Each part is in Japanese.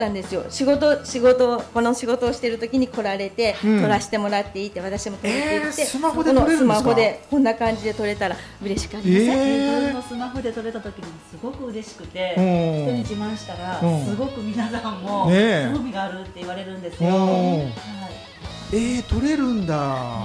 なんですよ。この仕事をしてる時に来られて、撮らせてもらっていいって、私も撮るって言って、 スマホで撮れるんですか？ スマホでこんな感じで撮れたら嬉しかったです。 自分のスマホで撮れた時にすごく嬉しくて、人に自慢したらすごく皆さんも興味があるって言われるんですよ。 撮れるんだ。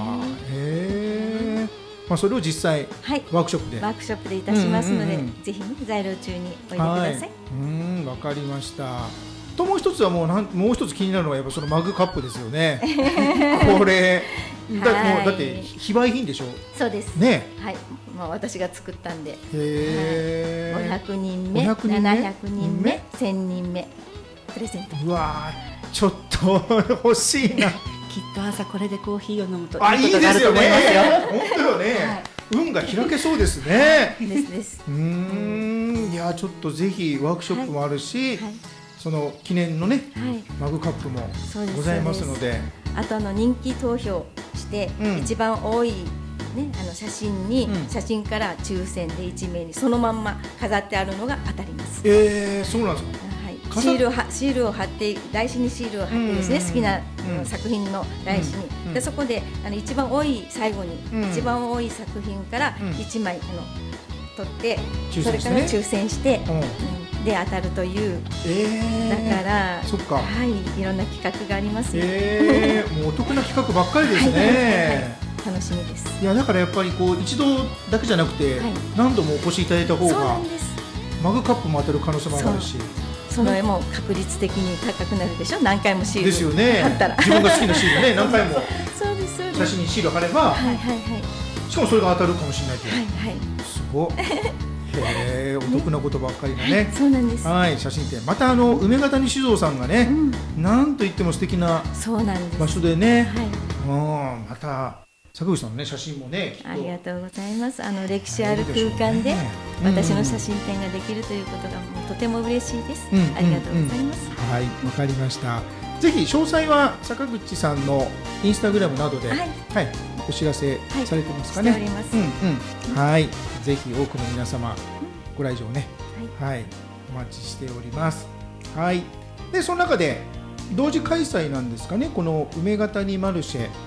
まあそれを実際ワークショップでいたしますので、ぜひ在廊中においでください。 わかりました。ともう一つはもう一つ気になるのはやっぱそのマグカップですよね。これだって非売品でしょ。 そうですね。 はい、私が作ったんで。500人目、700人目、1000人目プレゼント。 うわー、ちょっと欲しいな。 きっと朝これでコーヒーを飲むといいことがあると思いますよ。 本当よね。運が開けそうですね。 です。 いやちょっとぜひワークショップもあるし、その記念のねマグカップもございますので、 あと人気投票して一番多い写真から抽選で1名にそのまんま飾ってあるのが当たります。 そうなんですか。 シールを貼って、台紙にシールを貼ってですね、好きな作品の台紙に、でそこで一番多い最後に一番多い作品から1枚取って、それから抽選してで当たるという、だからいろんな企画がありますね。 もうお得な企画ばっかりですね。 楽しみです。 いやだからやっぱりこう一度だけじゃなくて何度もお越しいただいた方がマグカップも当たる可能性もあるし、 その絵も確率的に高くなるでしょ。何回もシールですよね。自分が好きなシールね、何回も写真にシール貼れば、しかもそれが当たるかもしれないという。すごい。お得なことばっかりのね。 そうなんです。 写真展、また梅ヶ谷酒造さんがね、なんといっても素敵な場所でね、また坂口さんのね写真もね、 ありがとうございます。歴史ある空間で私の写真展ができるということがもうとても嬉しいです。ありがとうございます。 はい、わかりました。ぜひ詳細は坂口さんのインスタグラムなどでお知らせされてますかね。 しております。 はい、ぜひ多くの皆様ご来場ね、お待ちしております。はい。でその中で同時開催なんですかね、この梅ヶ谷マルシェ。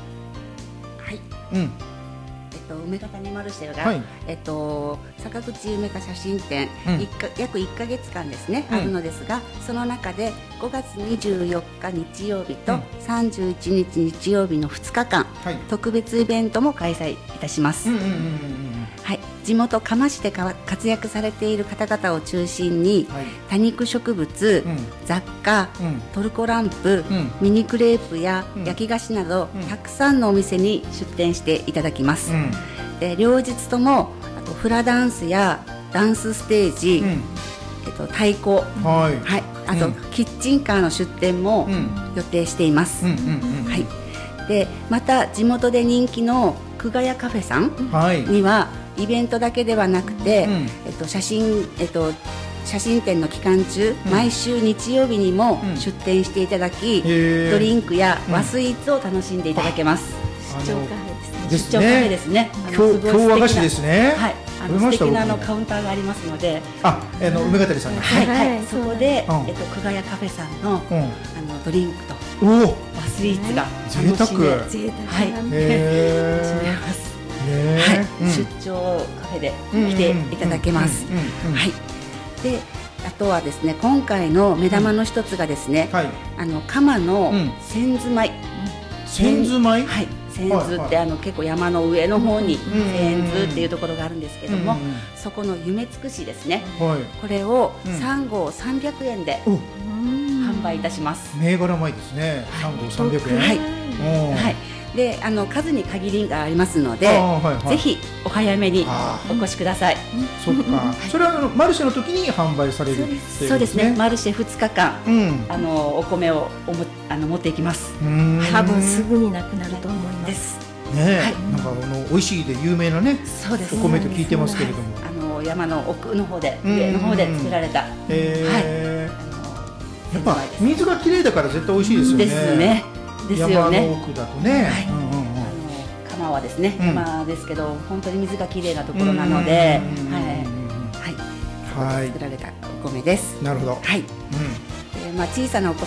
梅ヶ谷マルシェが、坂口梅ヶ写真展、約1ヶ月間ですね、あるのですが、その中で5月24日日曜日と31日日曜日の2日間、特別イベントも開催いたします。地元嘉麻市で活躍されている方々を中心に、多肉植物、雑貨、トルコランプ、ミニクレープや焼き菓子など、たくさんのお店に出店していただきます。で両日ともフラダンスやダンスステージ、太鼓、あとキッチンカーの出店も予定しています。でまた地元で人気の久我屋カフェさんには、イベントだけではなくて、写真展の期間中、毎週日曜日にも出店していただき、ドリンクや和スイーツを楽しんでいただけます。 出張カフェ出張カフェですね。 京和菓子ですね。 素敵なカウンターがありますので、 梅ヶ谷さんが、 そこで久我屋カフェさんのドリンクと和スイーツが楽しめます。出張カフェで来ていただけます。であとはですね、今回の目玉の一つがですね、鎌の千頭舞。 千頭舞、 千頭って結構山の上の方に千頭っていうところがあるんですけども、そこの夢つくしですね、これを3号300円で販売いたします。 銘柄米ですね。3号300円。 で数に限りがありますので、ぜひお早めにお越しください。 そっか。それはマルシェの時に販売される。 そうですね。マルシェ2日間、お米を持っていきます。 多分すぐになくなると思います。 なんか美味しいで有名なね、お米と聞いてますけれども、 山の奥の方で、上の方で作られた。やっぱ水がきれいだから絶対美味しいですよね。 ですね。ですよね。 山の奥だとね。 鎌はですね、山ですけど本当に水がきれいなところなので、作られたお米です。 なるほど。 小さなお子